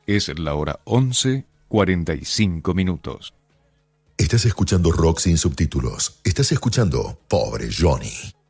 Es la hora 11:45. Estás escuchando Rock sin subtítulos. Estás escuchando Pobre Johnny.